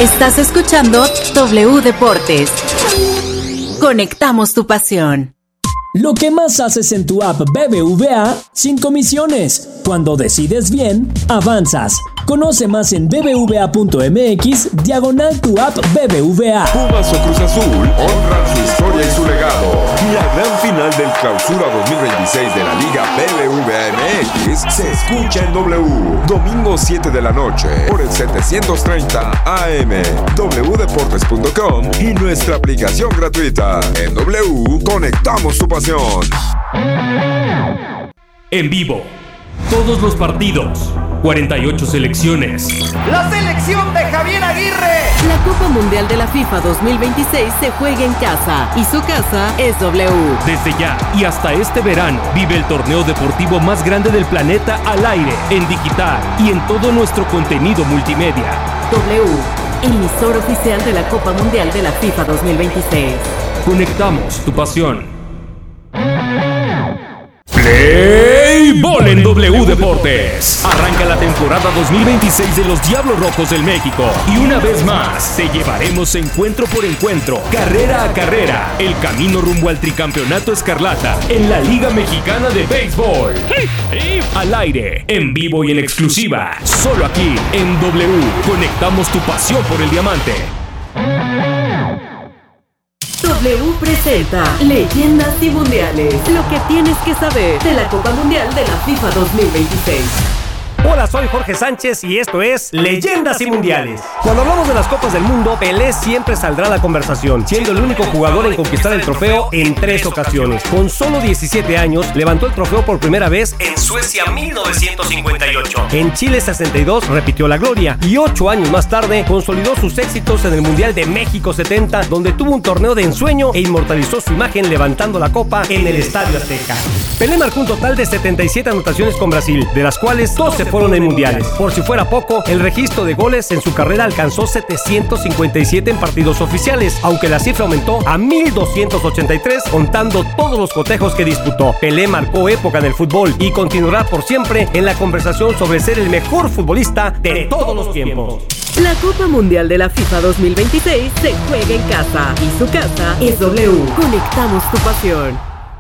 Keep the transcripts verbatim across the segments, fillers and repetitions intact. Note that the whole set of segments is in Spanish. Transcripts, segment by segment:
Estás escuchando W Deportes. Conectamos tu pasión. Lo que más haces en tu app B B V A sin comisiones. Cuando decides bien, avanzas. Conoce más en bbva.mx diagonal tu app B B V A. Pumas o Cruz Azul honran su historia y su legado. La gran final del Clausura dos mil veintiséis de la Liga B B V A M X se escucha en W. Domingo siete de la noche por el setecientos treinta A M, w deportes punto com y nuestra aplicación gratuita. En W, conectamos tu pasión. En vivo, todos los partidos, cuarenta y ocho selecciones. ¡La selección de Javier Aguirre! La Copa Mundial de la FIFA dos mil veintiséis se juega en casa y su casa es W. Desde ya y hasta este verano, vive el torneo deportivo más grande del planeta al aire, en digital y en todo nuestro contenido multimedia. W, emisor oficial de la Copa Mundial de la FIFA dos mil veintiséis. Conectamos tu pasión. Play Ball en W Deportes. Arranca la temporada dos mil veintiséis de los Diablos Rojos del México. Y una vez más, te llevaremos encuentro por encuentro, carrera a carrera, el camino rumbo al tricampeonato escarlata en la Liga Mexicana de Béisbol. Al aire, en vivo y en exclusiva, solo aquí en W. Conectamos tu pasión por el diamante. W presenta Leyendas y Mundiales. Lo que tienes que saber de la Copa Mundial de la FIFA dos mil veintiséis. Hola, soy Jorge Sánchez y esto es Leyendas y Mundiales. Cuando hablamos de las Copas del Mundo, Pelé siempre saldrá a la conversación, siendo el único jugador en conquistar el trofeo en tres ocasiones. Con solo diecisiete años, levantó el trofeo por primera vez en Suecia mil novecientos cincuenta y ocho. En Chile sesenta y dos repitió la gloria y ocho años más tarde consolidó sus éxitos en el Mundial de México setenta, donde tuvo un torneo de ensueño e inmortalizó su imagen levantando la copa en el Estadio Azteca. Pelé marcó un total de setenta y siete anotaciones con Brasil, de las cuales doce fueron en mundiales. Por si fuera poco, el registro de goles en su carrera alcanzó setecientos cincuenta y siete en partidos oficiales, aunque la cifra aumentó a mil doscientos ochenta y tres contando todos los cotejos que disputó. Pelé marcó época en el fútbol y continuará por siempre en la conversación sobre ser el mejor futbolista de todos los tiempos. La Copa Mundial de la FIFA dos mil veintiséis se juega en casa y su casa es W. Conectamos tu pasión.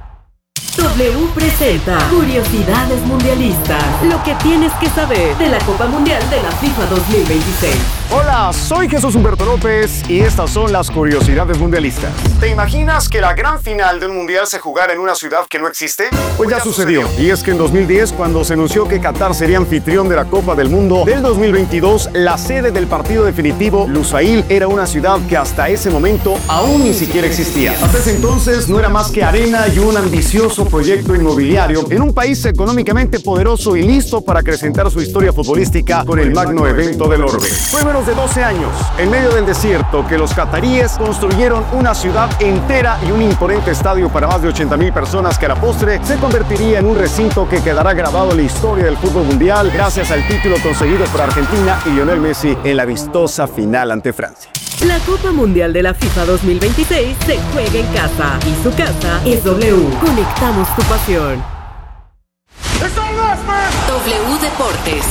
W presenta Curiosidades Mundialistas. Lo que tienes que saber de la Copa Mundial de la FIFA dos mil veintiséis. Hola, soy Jesús Humberto López y estas son las Curiosidades Mundialistas. ¿Te imaginas que la gran final de un mundial se jugara en una ciudad que no existe? Pues ya sucedió. Y es que en dos mil diez, cuando se anunció que Qatar sería anfitrión de la Copa del Mundo del dos mil veintidós, la sede del partido definitivo, Lusail, era una ciudad que hasta ese momento aún ni siquiera existía. Hasta ese entonces no era más que arena y un ambicioso proyecto inmobiliario en un país económicamente poderoso y listo para acrecentar su historia futbolística con el magno evento del orbe. Fue menos de doce años, en medio del desierto, que los cataríes construyeron una ciudad entera y un imponente estadio para más de ochenta mil personas que a la postre se convertiría en un recinto que quedará grabado en la historia del fútbol mundial gracias al título conseguido por Argentina y Lionel Messi en la vistosa final ante Francia. La Copa Mundial de la FIFA dos mil veintiséis se juega en casa y su casa es W. Conectamos tu pasión. W Deportes.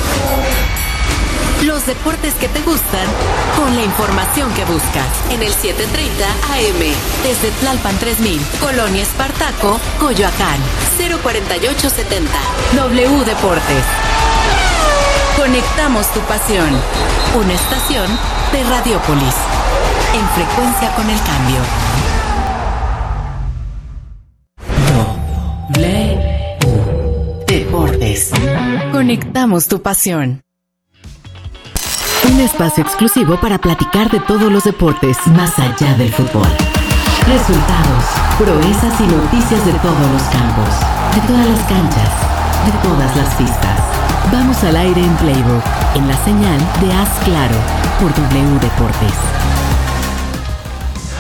Los deportes que te gustan con la información que buscas. En el setecientos treinta A M. Desde Tlalpan tres mil. Colonia Espartaco, Coyoacán. cero cuarenta y ocho setenta. W Deportes. Conectamos tu pasión. Una estación de Radiopolis. En frecuencia con el cambio. W Deportes. Conectamos tu pasión. Un espacio exclusivo para platicar de todos los deportes más allá del fútbol. Resultados, proezas y noticias de todos los campos, de todas las canchas, de todas las pistas. Vamos al aire en Playbook, en la señal de Haz Claro, por W Deportes. Hola, hola,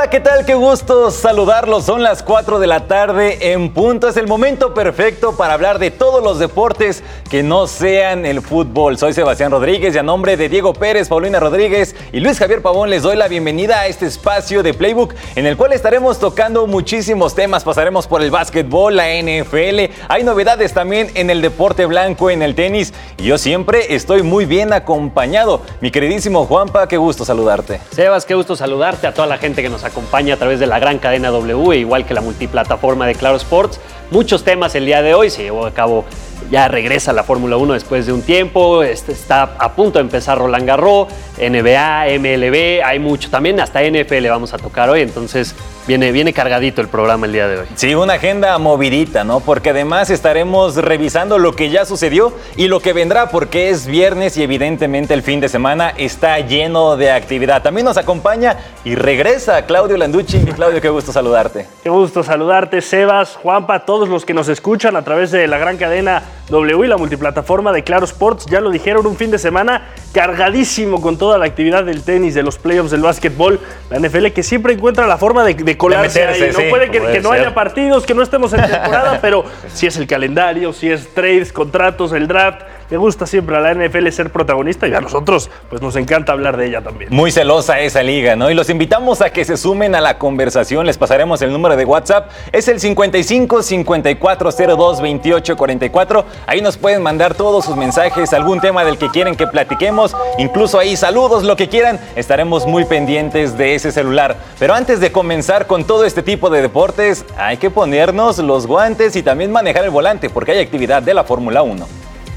Hola, ¿qué tal? Qué gusto saludarlos. Son las cuatro de la tarde en punto. Es el momento perfecto para hablar de todos los deportes que no sean el fútbol. Soy Sebastián Rodríguez y a nombre de Diego Pérez, Paulina Rodríguez y Luis Javier Pavón les doy la bienvenida a este espacio de Playbook en el cual estaremos tocando muchísimos temas. Pasaremos por el básquetbol, la N F L. Hay novedades también en el deporte blanco, en el tenis. Y yo siempre estoy muy bien acompañado. Mi queridísimo Juanpa, qué gusto saludarte. Sebas, qué gusto saludarte, a toda la gente que nos acompaña a través de la gran cadena W, igual que la multiplataforma de Claro Sports. Muchos temas el día de hoy, se llevó a cabo, ya regresa la Fórmula uno después de un tiempo, está a punto de empezar Roland Garros, N B A, M L B, hay mucho, también hasta N F L vamos a tocar hoy, entonces viene, viene cargadito el programa el día de hoy. Sí, una agenda movidita, ¿no? Porque además estaremos revisando lo que ya sucedió y lo que vendrá, porque es viernes y evidentemente el fin de semana está lleno de actividad. También nos acompaña y regresa Claudio Landucci. Claudio, qué gusto saludarte. Qué gusto saludarte, Sebas, Juanpa, todos los que nos escuchan a través de la gran cadena W y la multiplataforma de Claro Sports. Ya lo dijeron, un fin de semana cargadísimo con toda la actividad del tenis, de los playoffs, del básquetbol, la N F L, que siempre encuentra la forma de, de colarse de meterse, ahí. No sí, puede que, puede que no haya partidos, que no estemos en temporada, pero si es el calendario, si es trades, contratos, el draft. Me gusta siempre a la N F L ser protagonista y a nosotros pues nos encanta hablar de ella también. Muy celosa esa liga, ¿no? Y los invitamos a que se sumen a la conversación. Les pasaremos el número de WhatsApp. Es el cincuenta y cinco, cincuenta y cuatro, cero dos, veintiocho, cuarenta y cuatro. Ahí nos pueden mandar todos sus mensajes, algún tema del que quieren que platiquemos. Incluso ahí saludos, lo que quieran. Estaremos muy pendientes de ese celular. Pero antes de comenzar con todo este tipo de deportes, hay que ponernos los guantes y también manejar el volante, porque hay actividad de la Fórmula uno.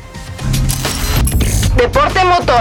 Deporte motor.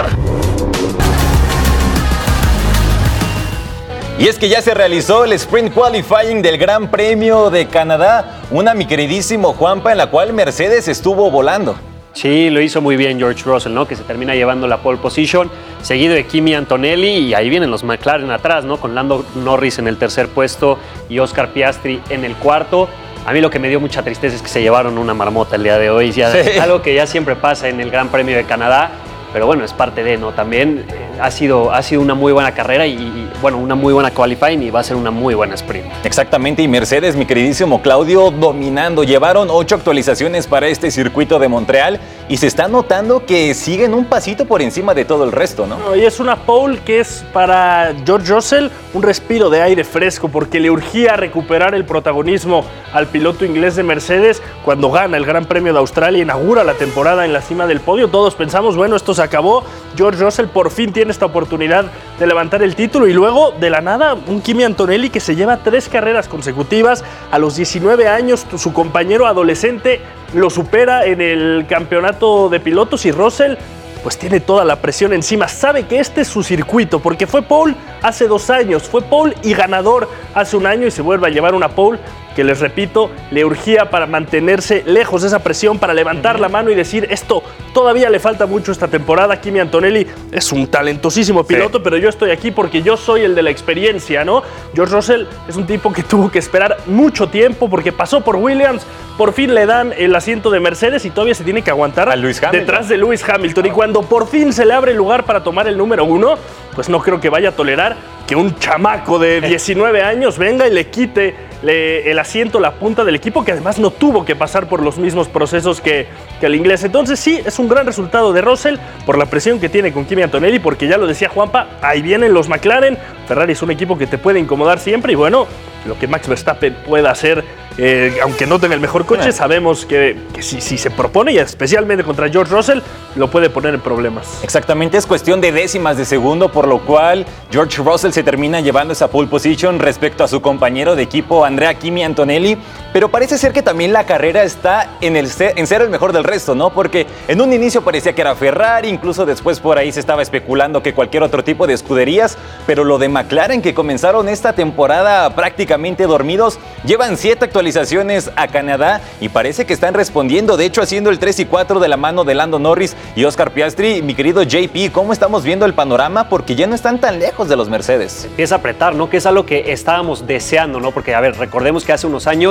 Y es que ya se realizó el Sprint Qualifying del Gran Premio de Canadá, una, mi queridísimo Juanpa, en la cual Mercedes estuvo volando. Sí, lo hizo muy bien George Russell, ¿no? Que se termina llevando la pole position, seguido de Kimi Antonelli, y ahí vienen los McLaren atrás, ¿no? Con Lando Norris en el tercer puesto y Oscar Piastri en el cuarto. A mí lo que me dio mucha tristeza es que se llevaron una marmota el día de hoy, ya, sí. Algo que ya siempre pasa en el Gran Premio de Canadá. Pero bueno, es parte de, ¿no? También eh, ha, sido, ha sido una muy buena carrera y, y, bueno, una muy buena qualifying y va a ser una muy buena sprint. Exactamente, y Mercedes, mi queridísimo Claudio, dominando. Llevaron ocho actualizaciones para este circuito de Montreal y se está notando que siguen un pasito por encima de todo el resto, ¿no? No, y es una pole que es para George Russell un respiro de aire fresco, porque le urgía recuperar el protagonismo al piloto inglés de Mercedes cuando gana el Gran Premio de Australia, inaugura la temporada en la cima del podio. Todos pensamos, bueno, esto se acabó, George Russell por fin tiene esta oportunidad de levantar el título, y luego de la nada un Kimi Antonelli que se lleva tres carreras consecutivas a los diecinueve años. Su compañero adolescente lo supera en el campeonato de pilotos y Russell pues tiene toda la presión encima, sabe que este es su circuito, porque fue pole hace dos años, fue pole y ganador hace un año y se vuelve a llevar una pole que, les repito, le urgía para mantenerse lejos de esa presión, para levantar la mano y decir, esto todavía le falta mucho esta temporada. Kimi Antonelli es un talentosísimo piloto, sí, pero yo estoy aquí porque yo soy el de la experiencia, ¿no? George Russell es un tipo que tuvo que esperar mucho tiempo porque pasó por Williams, por fin le dan el asiento de Mercedes y todavía se tiene que aguantar detrás de Lewis Hamilton. Y cuando por fin se le abre el lugar para tomar el número uno, pues no creo que vaya a tolerar que un chamaco de diecinueve años venga y le quite le, el asiento, la punta del equipo, que además no tuvo que pasar por los mismos procesos que, que el inglés. Entonces sí, es un gran resultado de Russell por la presión que tiene con Kimi Antonelli, porque ya lo decía Juanpa, ahí vienen los McLaren. Ferrari es un equipo que te puede incomodar siempre y bueno, lo que Max Verstappen pueda hacer, eh, aunque no tenga el mejor coche, sabemos que, que si, si se propone, y especialmente contra George Russell, lo puede poner en problemas. Exactamente, es cuestión de décimas de segundo, por lo cual George Russell se termina llevando esa pole position respecto a su compañero de equipo Andrea Kimi Antonelli, pero parece ser que también la carrera está en, el ser, en ser el mejor del resto, ¿no? Porque en un inicio parecía que era Ferrari, incluso después por ahí se estaba especulando que cualquier otro tipo de escuderías, pero lo de McLaren, que comenzaron esta temporada prácticamente dormidos, llevan siete actualizaciones a Canadá y parece que están respondiendo, de hecho haciendo el tres y cuatro de la mano de Lando Norris y Oscar Piastri. Mi querido J P, ¿cómo estamos viendo el panorama? Porque ya no están tan lejos de los Mercedes. Empieza a apretar, ¿no? Que es algo que estábamos deseando, ¿no? Porque, a ver, recordemos que hace unos años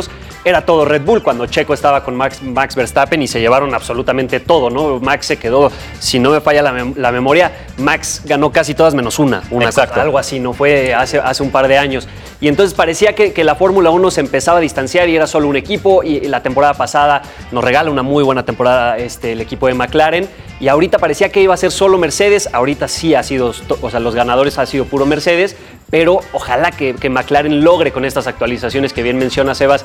era todo Red Bull cuando Checo estaba con Max, Max Verstappen y se llevaron absolutamente todo, ¿no? Max se quedó, si no me falla la, mem la memoria, Max ganó casi todas menos una, una Exacto. algo así, ¿no? Fue hace, hace un par de años. Y entonces parecía que, que la Fórmula uno se empezaba a distanciar y era solo un equipo, y, y la temporada pasada nos regala una muy buena temporada este, el equipo de McLaren, y ahorita parecía que iba a ser solo Mercedes, ahorita sí ha sido, o sea, los ganadores ha sido puro Mercedes, pero ojalá que, que McLaren logre con estas actualizaciones que bien menciona Sebas,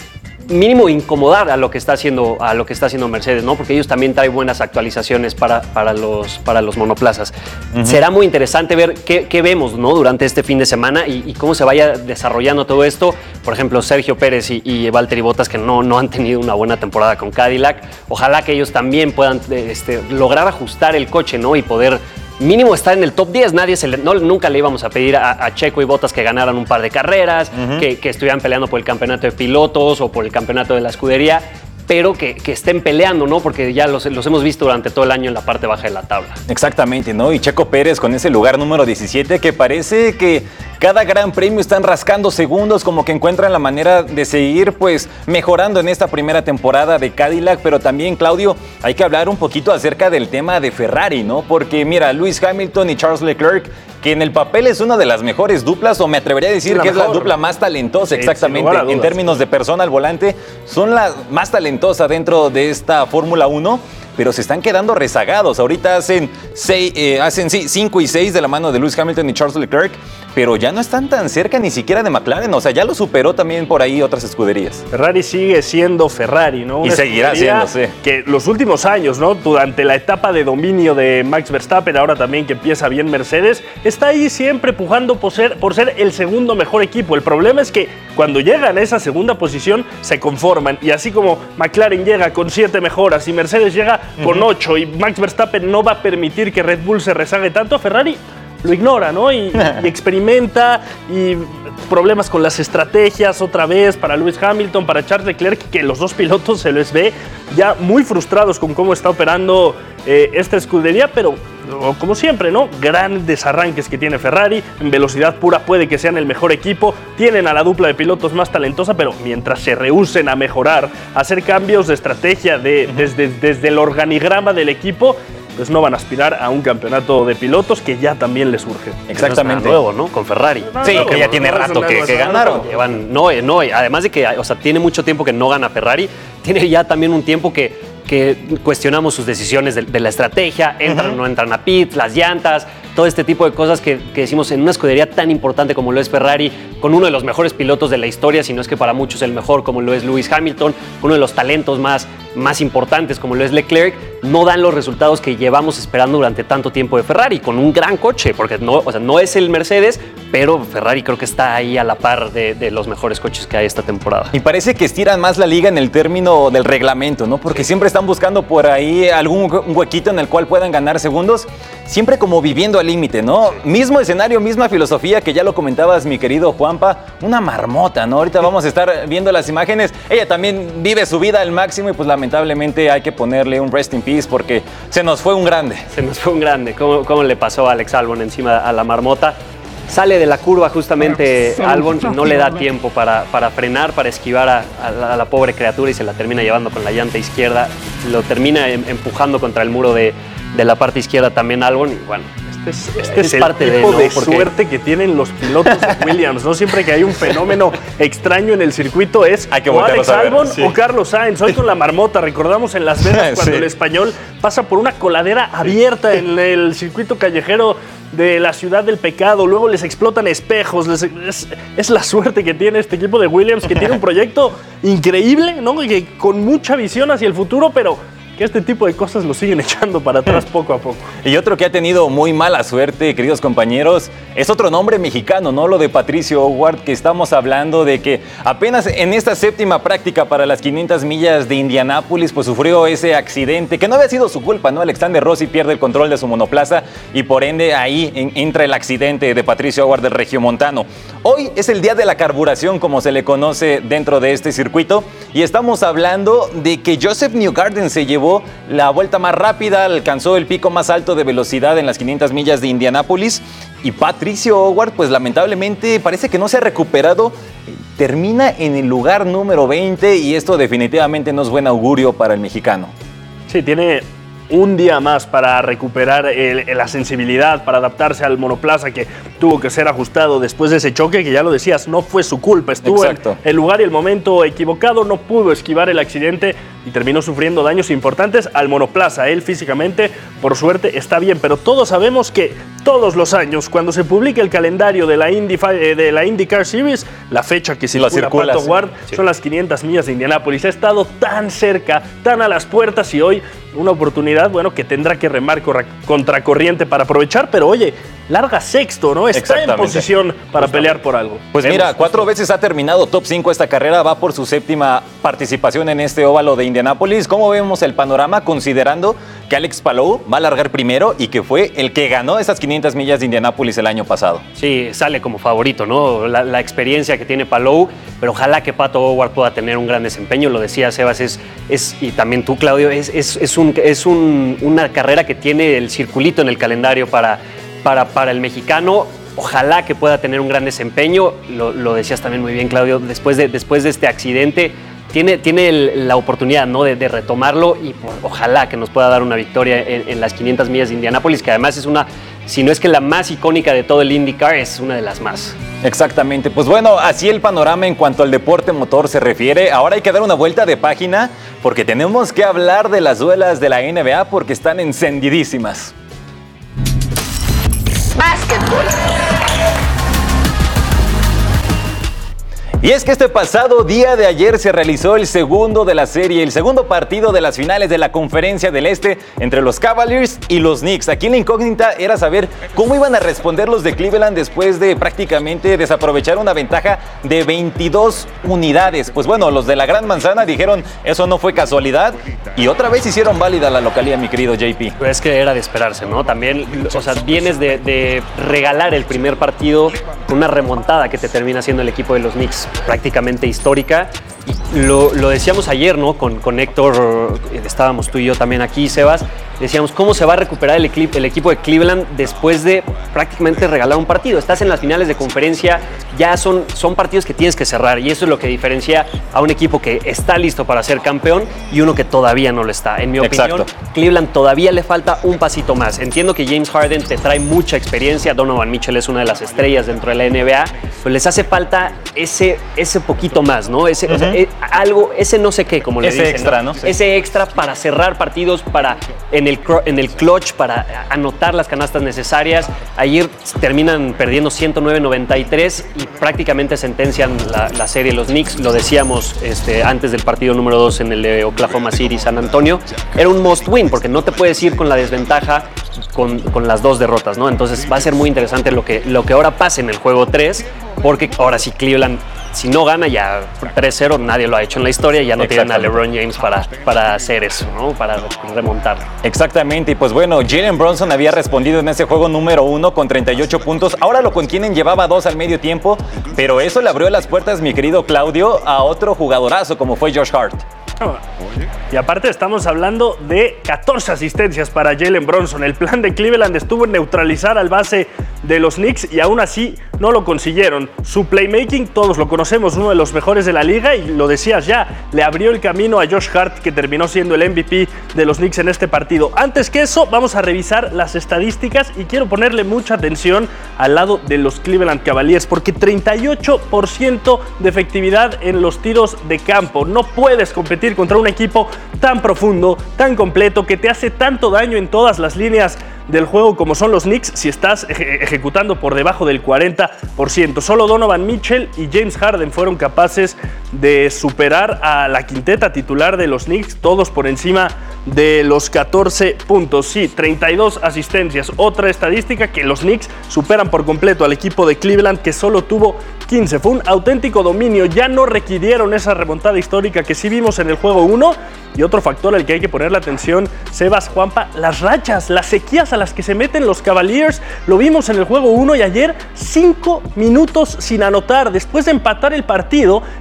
mínimo incomodar a lo que está haciendo, a lo que está haciendo Mercedes, ¿no? Porque ellos también traen buenas actualizaciones para, para, los, para los monoplazas. Uh-huh. Será muy interesante ver qué, qué vemos, ¿no? Durante este fin de semana y, y cómo se vaya desarrollando todo esto. Por ejemplo, Sergio Pérez y, y Valtteri Bottas, que no, no han tenido una buena temporada con Cadillac. Ojalá que ellos también puedan este, lograr ajustar el coche, ¿no? Y poder mínimo estar en el top diez. Nadie se le, no, nunca le íbamos a pedir a, a Checo y Bottas que ganaran un par de carreras, uh-huh. que, que estuvieran peleando por el campeonato de pilotos o por el campeonato de la escudería, pero que, que estén peleando, ¿no? Porque ya los, los hemos visto durante todo el año en la parte baja de la tabla. Exactamente, ¿no? Y Checo Pérez con ese lugar número diecisiete que parece que cada gran premio están rascando segundos, como que encuentran la manera de seguir pues mejorando en esta primera temporada de Cadillac. Pero también, Claudio, hay que hablar un poquito acerca del tema de Ferrari, ¿no? Porque mira, Lewis Hamilton y Charles Leclerc, que en el papel es una de las mejores duplas, o me atrevería a decir que mejor. Es la dupla más talentosa, sí, exactamente, en términos de persona al volante, son la más talentosa dentro de esta Fórmula uno, pero se están quedando rezagados. Ahorita hacen seis, eh, hacen sí, cinco y seis de la mano de Lewis Hamilton y Charles Leclerc, pero ya no están tan cerca ni siquiera de McLaren, o sea, ya lo superó también por ahí otras escuderías. Ferrari sigue siendo Ferrari, ¿no? Una y seguirá siendo, sí. Que los últimos años, ¿no? Durante la etapa de dominio de Max Verstappen, ahora también que empieza bien Mercedes, está ahí siempre pujando por ser, por ser el segundo mejor equipo. El problema es que cuando llegan a esa segunda posición se conforman, y así como McLaren llega con siete mejoras y Mercedes llega con ocho, uh-huh. y Max Verstappen no va a permitir que Red Bull se rezague tanto, Ferrari lo ignora, ¿no? Y, y experimenta, y problemas con las estrategias otra vez para Lewis Hamilton, para Charles Leclerc, que los dos pilotos se les ve ya muy frustrados con cómo está operando eh, esta escudería, pero como siempre, ¿no? Grandes arranques que tiene Ferrari, en velocidad pura puede que sean el mejor equipo, tienen a la dupla de pilotos más talentosa, pero mientras se rehúsen a mejorar, a hacer cambios de estrategia de, desde, desde el organigrama del equipo, pues no van a aspirar a un campeonato de pilotos que ya también les urge. Exactamente. No es nuevo, ¿no? Con Ferrari. No, sí, no, que ya tiene no, rato no, que, que ganaron. Llevan, no, no, además de que, o sea, tiene mucho tiempo que no gana Ferrari, tiene ya también un tiempo que que cuestionamos sus decisiones de, de la estrategia, entran o uh-huh. no entran a pits, las llantas, todo este tipo de cosas que, que decimos en una escudería tan importante como lo es Ferrari, con uno de los mejores pilotos de la historia, si no es que para muchos el mejor, como lo es Lewis Hamilton, uno de los talentos más, más importantes como lo es Leclerc, no dan los resultados que llevamos esperando durante tanto tiempo de Ferrari, con un gran coche, porque no, o sea, no es el Mercedes, pero Ferrari creo que está ahí a la par de, de los mejores coches que hay esta temporada. Y parece que estiran más la liga en el término del reglamento, ¿no? Porque sí. siempre están buscando por ahí algún huequito en el cual puedan ganar segundos, siempre como viviendo al límite, ¿no? Mismo escenario, misma filosofía, que ya lo comentabas, mi querido Juanpa, una marmota, ¿no? Ahorita vamos a estar viendo las imágenes. Ella también vive su vida al máximo y pues lamentablemente hay que ponerle un rest in peace porque se nos fue un grande. Se nos fue un grande. ¿Cómo, cómo le pasó a Alex Albon encima a la marmota? Sale de la curva justamente Albon, no le da tiempo para, para frenar, para esquivar a, a, la, a la pobre criatura, y se la termina llevando con la llanta izquierda. Lo termina em, empujando contra el muro de, de la parte izquierda también Albon, y bueno, Este es, este es, es el parte tipo de, ¿no? de Porque... suerte que tienen los pilotos de Williams, ¿no? Siempre que hay un fenómeno extraño en el circuito es hay que o Alex Albon sí. o Carlos Sainz. Hoy con la marmota, recordamos en Las Vegas cuando sí. el español pasa por una coladera abierta en el circuito callejero de la ciudad del pecado, luego les explotan espejos, les, es, es la suerte que tiene este equipo de Williams, que tiene un proyecto increíble, ¿no? Que con mucha visión hacia el futuro, pero que este tipo de cosas lo siguen echando para atrás poco a poco. Y otro que ha tenido muy mala suerte, queridos compañeros, es otro nombre mexicano, ¿no? Lo de Patricio Howard, que estamos hablando de que apenas en esta séptima práctica para las quinientas millas de Indianápolis, pues sufrió ese accidente, que no había sido su culpa, ¿no? Alexander Rossi pierde el control de su monoplaza y por ende ahí en, entra el accidente de Patricio Howard del regiomontano. Hoy es el día de la carburación, como se le conoce dentro de este circuito, y estamos hablando de que Joseph Newgarden se llevó la vuelta más rápida, alcanzó el pico más alto de velocidad en las quinientas millas de Indianápolis, y Patricio Howard pues lamentablemente parece que no se ha recuperado termina en el lugar número veinte y esto definitivamente no es buen augurio para el mexicano. Sí, tiene un día más para recuperar el, la sensibilidad, para adaptarse al monoplaza que tuvo que ser ajustado después de ese choque, que ya lo decías, no fue su culpa, estuvo Exacto. en el lugar y el momento equivocado, no pudo esquivar el accidente y terminó sufriendo daños importantes al monoplaza. Él físicamente, por suerte, está bien, pero todos sabemos que todos los años, cuando se publica el calendario de la, Indy, de la IndyCar Series, la fecha que circula, circula Pato Ward, sí. son las quinientas millas de Indianápolis. Ha estado tan cerca, tan a las puertas y hoy una oportunidad, bueno, que tendrá que remar contracorriente para aprovechar, pero oye, larga sexto, ¿no? Está en posición para pelear por algo. Pues Vemos. mira, cuatro veces ha terminado top cinco esta carrera, va por su séptima participación en este óvalo de Indianápolis. ¿Cómo vemos el panorama considerando que Alex Palou va a largar primero y que fue el que ganó esas quinientas millas de Indianápolis el año pasado? Sí, sale como favorito, ¿no? La, la experiencia que tiene Palou, pero ojalá que Pato O'Ward pueda tener un gran desempeño. Lo decía Sebas, es, es, y también tú, Claudio, es, es, es, un, es un, una carrera que tiene el circulito en el calendario para... Para, para el mexicano. Ojalá que pueda tener un gran desempeño. Lo, lo decías también muy bien, Claudio, después de, después de este accidente tiene, tiene el, la oportunidad, ¿no? de, de retomarlo y por, ojalá que nos pueda dar una victoria en, en las quinientas millas de Indianápolis, que además es una, si no es que la más icónica de todo el IndyCar, es una de las más. Exactamente, pues bueno, así el panorama en cuanto al deporte motor se refiere. Ahora hay que dar una vuelta de página porque tenemos que hablar de las duelas de la N B A porque están encendidísimas. Básquetbol. Y es que este pasado día de ayer se realizó el segundo de la serie, el segundo partido de las finales de la Conferencia del Este entre los Cavaliers y los Knicks. Aquí la incógnita era saber cómo iban a responder los de Cleveland después de prácticamente desaprovechar una ventaja de veintidós unidades. Pues bueno, los de la Gran Manzana dijeron eso no fue casualidad y otra vez hicieron válida la localía, mi querido J P. Pues es que era de esperarse, ¿no? También, o sea, vienes de, de regalar el primer partido con una remontada que te termina haciendo el equipo de los Knicks, prácticamente histórica. Y lo, lo decíamos ayer, ¿no? Con, con Héctor, estábamos tú y yo también aquí, Sebas. Decíamos, ¿cómo se va a recuperar el, el equipo de Cleveland después de prácticamente regalar un partido? Estás en las finales de conferencia, ya son, son partidos que tienes que cerrar y eso es lo que diferencia a un equipo que está listo para ser campeón y uno que todavía no lo está. En mi opinión, Exacto. Cleveland todavía le falta un pasito más. Entiendo que James Harden te trae mucha experiencia, Donovan Mitchell es una de las estrellas dentro de la N B A, pero les hace falta ese, ese poquito más, ¿no? Ese, uh-huh. o sea, eh, algo, ese no sé qué, como le ese dicen. Extra, ¿no? ¿no? Sí. Ese extra para cerrar partidos, para en el, en el clutch, para anotar las canastas necesarias. Ayer terminan perdiendo ciento nueve a noventa y tres y prácticamente sentencian la, la serie los Knicks. Lo decíamos este, antes del partido número dos en el de Oklahoma City, San Antonio. Era un must win porque no te puedes ir con la desventaja con, con las dos derrotas, ¿no? Entonces va a ser muy interesante lo que, lo que ahora pase en el juego tres, porque ahora sí Cleveland, si no gana ya tres cero, nadie lo ha hecho en la historia y ya no tienen a LeBron James para, para hacer eso, ¿no? Para remontar. Exactamente, y pues bueno, Jalen Brunson había respondido en ese juego número uno con treinta y ocho puntos, ahora lo contienen, llevaba dos al medio tiempo, pero eso le abrió las puertas, mi querido Claudio, a otro jugadorazo como fue Josh Hart. Y aparte estamos hablando de catorce asistencias para Jalen Brunson. El plan de Cleveland estuvo en neutralizar al base de los Knicks y aún así no lo consiguieron. Su playmaking, todos lo conocemos, uno de los mejores de la liga y lo decías ya, le abrió el camino a Josh Hart, que terminó siendo el M V P de los Knicks en este partido. Antes que eso, vamos a revisar las estadísticas y quiero ponerle mucha atención al lado de los Cleveland Cavaliers porque treinta y ocho por ciento de efectividad en los tiros de campo. No puedes competir contra un equipo tan profundo, tan completo, que te hace tanto daño en todas las líneas del juego como son los Knicks si estás eje- ejecutando por debajo del cuarenta por ciento. Solo Donovan Mitchell y James Harden fueron capaces de superar a la quinteta titular de los Knicks, todos por encima de los catorce puntos. Sí, treinta y dos asistencias. Otra estadística que los Knicks superan por completo al equipo de Cleveland, que solo tuvo quince. Fue un auténtico dominio. Ya no requirieron esa remontada histórica que sí vimos en el juego uno. Y otro factor al que hay que ponerle atención, Sebas, Juanpa, las rachas, las sequías a las que se meten los Cavaliers. Lo vimos en el juego uno y ayer cinco minutos sin anotar. Después de empatar el partido, entra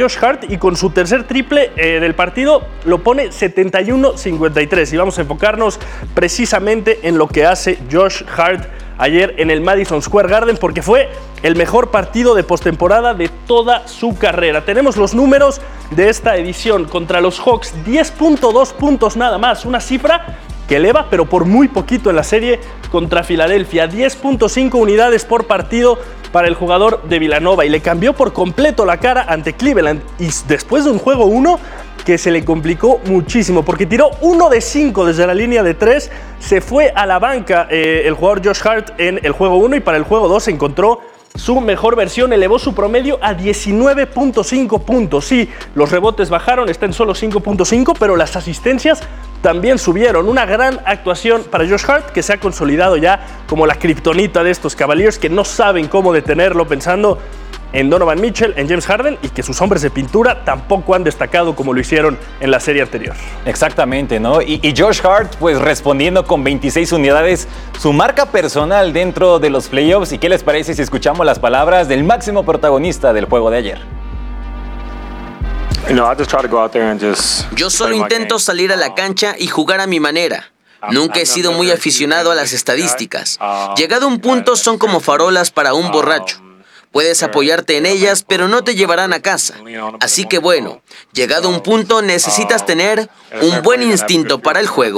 Josh Hart y con su tercer triple eh, del partido lo pone setenta y uno cincuenta y tres. Y vamos a enfocarnos precisamente en lo que hace Josh Hart ayer en el Madison Square Garden, porque fue el mejor partido de postemporada de toda su carrera. Tenemos los números de esta edición contra los Hawks, diez punto dos puntos nada más, una cifra que eleva, pero por muy poquito en la serie contra Filadelfia, diez punto cinco unidades por partido para el jugador de Villanova, y le cambió por completo la cara ante Cleveland, y después de un juego uno que se le complicó muchísimo, porque tiró uno de cinco desde la línea de tres, se fue a la banca eh, el jugador Josh Hart en el juego uno, y para el juego dos se encontró su mejor versión, elevó su promedio a diecinueve punto cinco puntos. Sí, los rebotes bajaron, está en solo cinco punto cinco, pero las asistencias también subieron. Una gran actuación para Josh Hart, que se ha consolidado ya como la kriptonita de estos Cavaliers, que no saben cómo detenerlo, pensando en Donovan Mitchell, en James Harden, y que sus hombres de pintura tampoco han destacado como lo hicieron en la serie anterior. Exactamente, ¿no? Y, y Josh Hart, pues respondiendo con veintiséis unidades, su marca personal dentro de los playoffs. ¿Y qué les parece si escuchamos las palabras del máximo protagonista del juego de ayer? Yo solo intento salir a la cancha y jugar a mi manera. Nunca he sido muy aficionado a las estadísticas. Llegado a un punto son como farolas para un borracho. Puedes apoyarte en ellas, pero no te llevarán a casa. Así que bueno, llegado a un punto necesitas tener un buen instinto para el juego.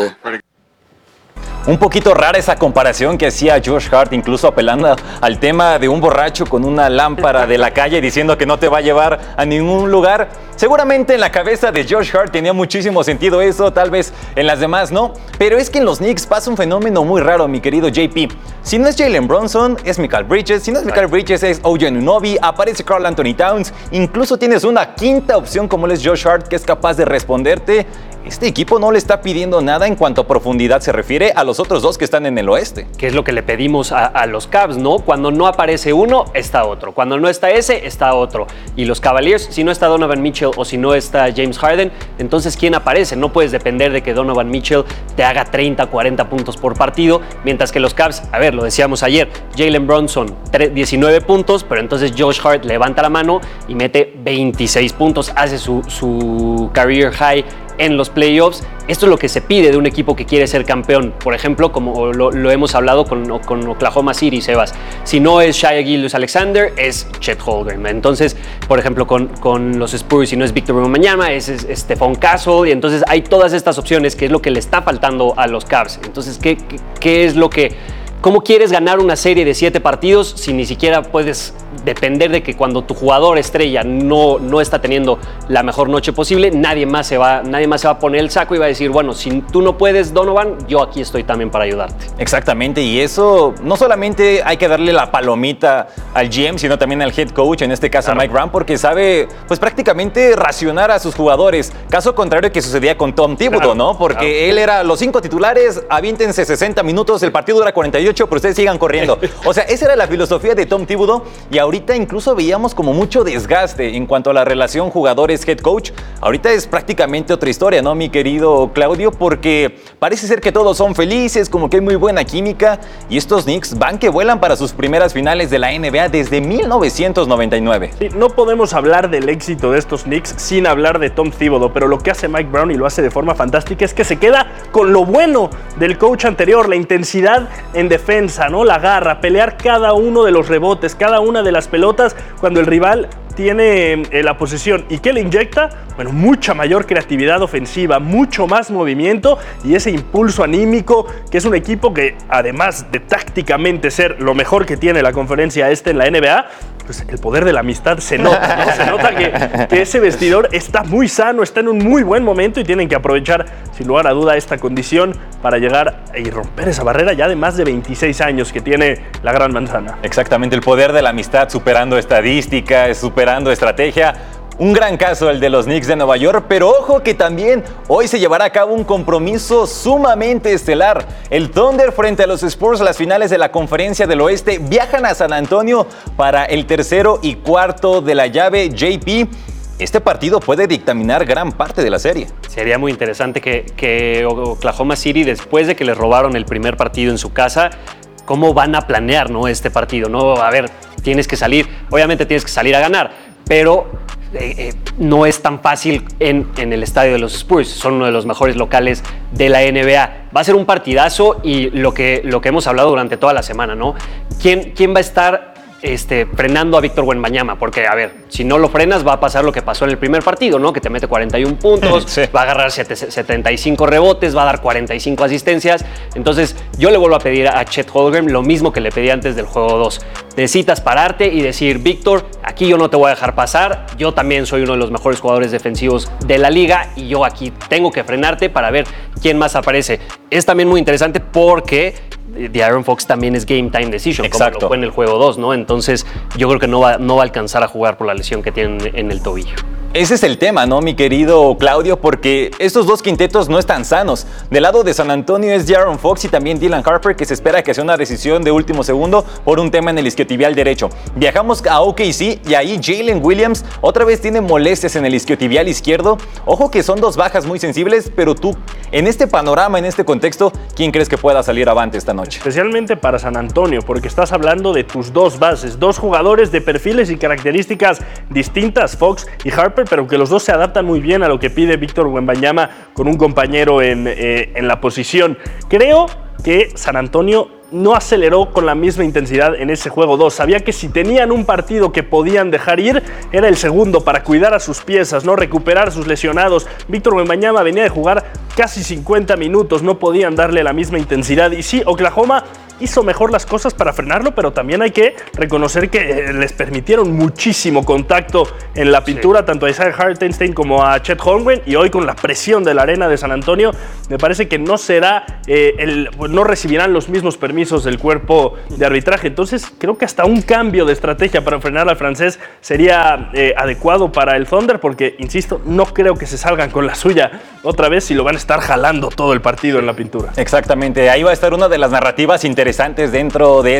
Un poquito rara esa comparación que hacía Josh Hart, incluso apelando al tema de un borracho con una lámpara de la calle diciendo que no te va a llevar a ningún lugar. Seguramente en la cabeza de Josh Hart tenía muchísimo sentido eso, tal vez en las demás no. Pero es que en los Knicks pasa un fenómeno muy raro, mi querido J P. Si no es Jalen Brunson, es Mikal Bridges. Si no es Mikal Bridges, es O G Anunoby. Aparece Karl Anthony Towns. Incluso tienes una quinta opción como él es Josh Hart, que es capaz de responderte. Este equipo no le está pidiendo nada en cuanto a profundidad se refiere a los otros dos que están en el oeste. Que es lo que le pedimos a, a los Cavs, ¿no? Cuando no aparece uno, está otro. Cuando no está ese, está otro. Y los Cavaliers, si no está Donovan Mitchell o si no está James Harden, entonces ¿quién aparece? No puedes depender de que Donovan Mitchell te haga treinta, cuarenta puntos por partido, mientras que los Cavs, a ver, lo decíamos ayer, Jalen Brunson, diecinueve puntos, pero entonces Josh Hart levanta la mano y mete veintiséis puntos, hace su, su career high en los playoffs. Esto es lo que se pide de un equipo que quiere ser campeón. Por ejemplo, como lo, lo hemos hablado con, con Oklahoma City, Sebas. Si no es Shai Gilgeous-Alexander, es Chet Holmgren. Entonces, por ejemplo, con, con los Spurs, si no es Victor Wembanyama, es, es, es Stephon Castle. Y entonces hay todas estas opciones, que es lo que le está faltando a los Cavs. Entonces, ¿qué, qué, qué es lo que... ¿Cómo quieres ganar una serie de siete partidos si ni siquiera puedes depender de que cuando tu jugador estrella no, no está teniendo la mejor noche posible, nadie más, se va, nadie más se va a poner el saco y va a decir, bueno, si tú no puedes, Donovan, yo aquí estoy también para ayudarte? Exactamente, y eso no solamente hay que darle la palomita al G M, sino también al head coach, en este caso claro. a Mike Brown, porque sabe pues prácticamente racionar a sus jugadores. Caso contrario que sucedía con Tom Thibodeau, claro, ¿no? Porque claro. él era los cinco titulares, aviéntense sesenta minutos, el partido dura cuarenta y ocho, pero ustedes sigan corriendo. O sea, esa era la filosofía de Tom Thibodeau, y ahorita incluso veíamos como mucho desgaste en cuanto a la relación jugadores-head coach. Ahorita es prácticamente otra historia, ¿no, mi querido Claudio? Porque parece ser que todos son felices, como que hay muy buena química, y estos Knicks van que vuelan para sus primeras finales de la N B A desde mil novecientos noventa y nueve. Sí, no podemos hablar del éxito de estos Knicks sin hablar de Tom Thibodeau, pero lo que hace Mike Brown, y lo hace de forma fantástica, es que se queda con lo bueno del coach anterior, la intensidad en defensa, ¿no? La garra, pelear cada uno de los rebotes, cada una de las pelotas cuando el rival tiene eh, la posesión. ¿Y qué le inyecta? Bueno, mucha mayor creatividad ofensiva, mucho más movimiento y ese impulso anímico, que es un equipo que, además de tácticamente ser lo mejor que tiene la conferencia este en la N B A, pues el poder de la amistad se nota, ¿no? Se nota que, que ese vestidor está muy sano, está en un muy buen momento, y tienen que aprovechar, sin lugar a duda, esta condición para llegar y romper esa barrera ya de más de veintiséis años que tiene la Gran Manzana. Exactamente, el poder de la amistad superando estadísticas, superando estrategia. Un gran caso el de los Knicks de Nueva York, pero ojo que también hoy se llevará a cabo un compromiso sumamente estelar. El Thunder frente a los Spurs, las finales de la Conferencia del Oeste, viajan a San Antonio para el tercero y cuarto de la llave. J P, este partido puede dictaminar gran parte de la serie. Sería muy interesante que, que Oklahoma City, después de que les robaron el primer partido en su casa, cómo van a planear, ¿no?, este partido, ¿no? A ver, tienes que salir, obviamente tienes que salir a ganar, pero eh, eh, no es tan fácil en, en el estadio de los Spurs. Son uno de los mejores locales de la N B A. Va a ser un partidazo y lo que, lo que hemos hablado durante toda la semana, ¿no? ¿Quién, quién va a estar Este, frenando a Víctor Wembanyama? Porque, a ver, si no lo frenas va a pasar lo que pasó en el primer partido, ¿no? Que te mete cuarenta y un puntos, sí. va a agarrar setenta y cinco rebotes, va a dar cuarenta y cinco asistencias. Entonces, yo le vuelvo a pedir a Chet Holmgren lo mismo que le pedí antes del juego dos. Necesitas pararte y decir, Víctor, aquí yo no te voy a dejar pasar, yo también soy uno de los mejores jugadores defensivos de la liga y yo aquí tengo que frenarte para ver quién más aparece. Es también muy interesante porque De'Aaron Fox también es game time decision, Exacto. como lo fue en el juego dos, ¿no? Entonces yo creo que no va, no va a alcanzar a jugar por la lesión que tiene en el tobillo. Ese es el tema, ¿no, mi querido Claudio? Porque estos dos quintetos no están sanos. Del lado de San Antonio es De'Aaron Fox y también Dylan Harper, que se espera que sea una decisión de último segundo por un tema en el isquiotibial derecho. Viajamos a O K C y ahí Jalen Williams otra vez tiene molestias en el isquiotibial izquierdo. Ojo que son dos bajas muy sensibles, pero tú, en este panorama, en este contexto, ¿quién crees que pueda salir avante esta noche? Especialmente para San Antonio, porque estás hablando de tus dos bases, dos jugadores de perfiles y características distintas, Fox y Harper, pero que los dos se adaptan muy bien a lo que pide Víctor Wembanyama con un compañero en, eh, en la posición. Creo que San Antonio no aceleró con la misma intensidad en ese juego dos. Sabía que si tenían un partido que podían dejar ir, era el segundo para cuidar a sus piezas, no recuperar a sus lesionados. Víctor Wembanyama venía de jugar casi cincuenta minutos, no podían darle la misma intensidad. Y sí, Oklahoma hizo mejor las cosas para frenarlo, pero también hay que reconocer que les permitieron muchísimo contacto en la pintura, sí. tanto a Isaiah Hartenstein como a Chet Holmgren, y hoy con la presión de la arena de San Antonio, me parece que no será, eh, el, no recibirán los mismos permisos del cuerpo de arbitraje. Entonces creo que hasta un cambio de estrategia para frenar al francés sería eh, adecuado para el Thunder, porque, insisto, no creo que se salgan con la suya otra vez si lo van a estar jalando todo el partido en la pintura. Exactamente, ahí va a estar una de las narrativas interesantes dentro de